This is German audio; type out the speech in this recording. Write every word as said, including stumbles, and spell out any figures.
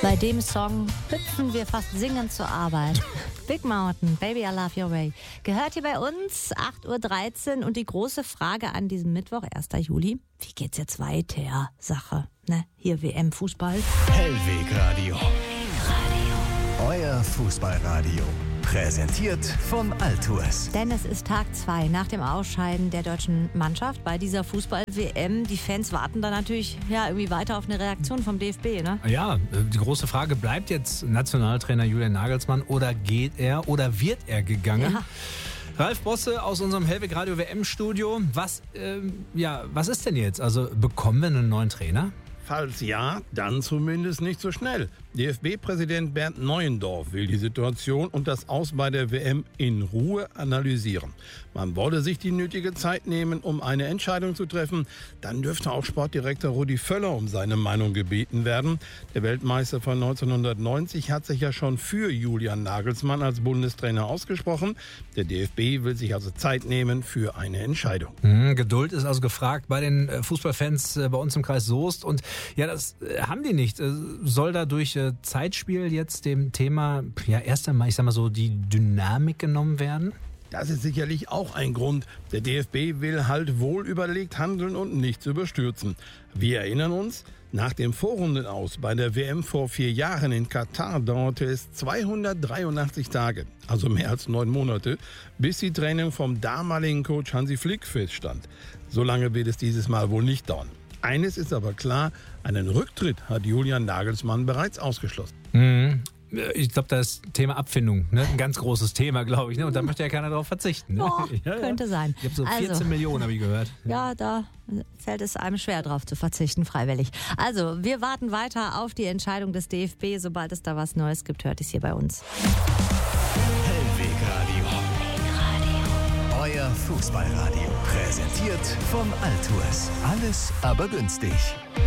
Bei dem Song hüpfen wir fast singend zur Arbeit. Big Mountain, Baby I Love Your Way. Gehört hier bei uns, acht Uhr dreizehn. Und die große Frage an diesem Mittwoch, ersten Juli. Wie geht's jetzt weiter? Sache, ne? Hier W M-Fußball. Hellwegradio. Euer Fußballradio. Präsentiert von Altours. Denn es ist Tag zwei nach dem Ausscheiden der deutschen Mannschaft bei dieser Fußball-W M. Die Fans warten da natürlich ja, irgendwie weiter auf eine Reaktion vom D F B, ne? Ja, die große Frage, bleibt jetzt Nationaltrainer Julian Nagelsmann oder geht er oder wird er gegangen? Ja. Ralf Bosse aus unserem Hellwegradio W M-Studio. Was, ähm, ja, was ist denn jetzt? Also bekommen wir einen neuen Trainer? Falls ja, dann zumindest nicht so schnell. D F B-Präsident Bernd Neuendorf will die Situation und das Aus bei der W M in Ruhe analysieren. Man wolle sich die nötige Zeit nehmen, um eine Entscheidung zu treffen. Dann dürfte auch Sportdirektor Rudi Völler um seine Meinung gebeten werden. Der Weltmeister von neunzehnhundertneunzig hat sich ja schon für Julian Nagelsmann als Bundestrainer ausgesprochen. Der D F B will sich also Zeit nehmen für eine Entscheidung. Mhm, Geduld ist also gefragt bei den Fußballfans bei uns im Kreis Soest. Und ja, das haben die nicht. Soll da durch Zeitspiel jetzt dem Thema ja erst einmal, ich sag mal so, die Dynamik genommen werden? Das ist sicherlich auch ein Grund. Der D F B will halt wohl überlegt handeln und nichts überstürzen. Wir erinnern uns, nach dem Vorrundenaus bei der W M vor vier Jahren in Katar dauerte es zweihundertdreiundachtzig Tage, also mehr als neun Monate, bis die Trennung vom damaligen Coach Hansi Flick feststand. So lange wird es dieses Mal wohl nicht dauern. Eines ist aber klar, einen Rücktritt hat Julian Nagelsmann bereits ausgeschlossen. Mhm. Ich glaube, das Thema Abfindung, ne? Ein ganz großes Thema, glaube ich. Ne? Und da möchte ja keiner darauf verzichten. Ne? Oh, ja, könnte ja. sein. Ich habe so vierzehn also, Millionen, habe ich gehört. Ja, da fällt es einem schwer drauf zu verzichten, freiwillig. Also, wir warten weiter auf die Entscheidung des D F B. Sobald es da was Neues gibt, hört es hier bei uns. Hellwegradio. Euer Fußballradio. Präsentiert von Altours. Alles aber günstig.